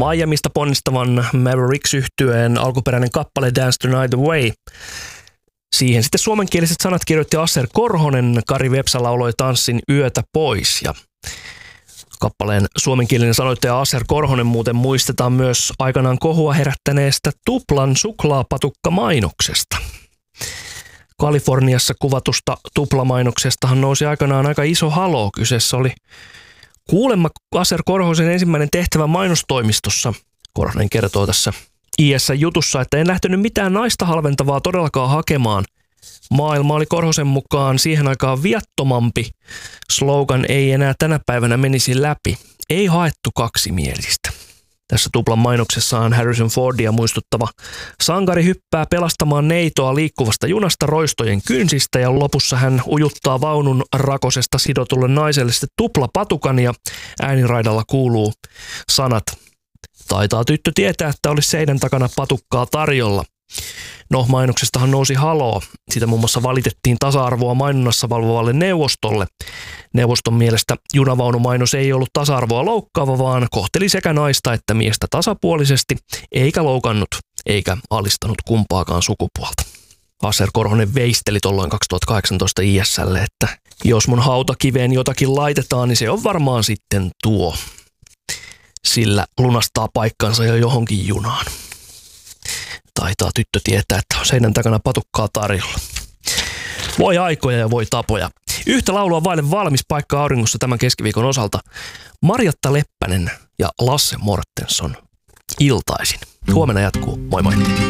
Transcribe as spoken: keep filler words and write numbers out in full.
Miamista ponnistavan Mavericks-yhtyeen alkuperäinen kappale Dance the Night Away. Siihen sitten suomenkieliset sanat kirjoitti Aser Korhonen, Kari Vepsä lauloi Tanssin yötä pois ja kappaleen suomenkielinen sanoittaja Aser Korhonen muuten muistetaan myös aikanaan kohua herättäneestä Tuplan suklaapatukka-mainoksesta. Kaliforniassa kuvatusta tuplamainoksestahan nousi aikanaan aika iso haloo. Kyseessä oli kuulemma Aser Korhosen ensimmäinen tehtävä mainostoimistossa. Korhonen kertoo tässä I S-jutussa, että en lähtenyt mitään naista halventavaa todellakaan hakemaan. Maailma oli Korhosen mukaan siihen aikaan viattomampi. Slogan ei enää tänä päivänä menisi läpi. Ei haettu kaksimielistä. Tässä tuplan mainoksessaan Harrison Fordia muistuttava sankari hyppää pelastamaan neitoa liikkuvasta junasta roistojen kynsistä ja lopussa hän ujuttaa vaunun rakosesta sidotulle naiselle sitten tuplapatukan ja ääniraidalla kuuluu sanat. Taitaa tyttö tietää, että olisi seinän takana patukkaa tarjolla. No, mainoksestahan nousi haloo. Sitä muun muassa valitettiin tasa-arvoa mainonnassa valvovalle neuvostolle. Neuvoston mielestä junavaunumainos ei ollut tasa-arvoa loukkaava, vaan kohteli sekä naista että miestä tasapuolisesti, eikä loukannut eikä alistanut kumpaakaan sukupuolta. Aser Korhonen veisteli tolloin kaksituhattakahdeksantoista I S:lle, että jos mun hautakiveen jotakin laitetaan, niin se on varmaan sitten tuo. Sillä lunastaa paikkansa jo johonkin junaan. Taitaa tyttö tietää, että on seinän takana patukkaa tarjolla. Voi aikoja ja voi tapoja. Yhtä laulua vaille valmis paikka auringossa tämän keskiviikon osalta. Marjatta Leppänen ja Lasse Mortensson iltaisin. Huomenna jatkuu. Moi moi.